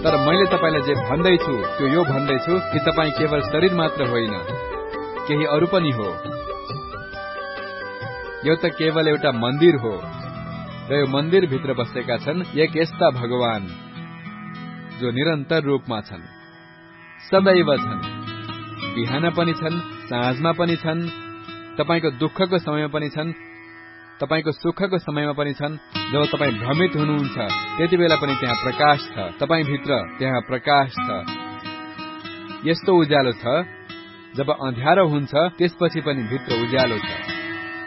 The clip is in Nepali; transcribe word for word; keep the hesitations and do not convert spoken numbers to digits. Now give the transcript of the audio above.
तर मैले तपाईलाई जे भन्दैछु त्यो यो भन्दैछु कि तपाईँ केवल शरीर मात्र होइन, केही अरू पनि हो। यो त केवल एउटा मन्दिर हो र यो मन्दिर भित्र बसेका छन् एक यस्ता भगवान जो निरन्तर रूपमा छन्, सदैव छन्, बिहान पनि छन्, साँझमा पनि छन्, तपाईको दुःखको समयमा पनि छन्, तपाईको सुखको समयमा पनि छन्। जब तपाईँ भ्रमित हुनुहुन्छ त्यति बेला पनि त्यहाँ प्रकाश छ, तपाईँ भित्र त्यहाँ प्रकाश छ। यस्तो उज्यालो छ, जब अँध्यारो हुन्छ त्यसपछि पनि भित्र उज्यालो छ।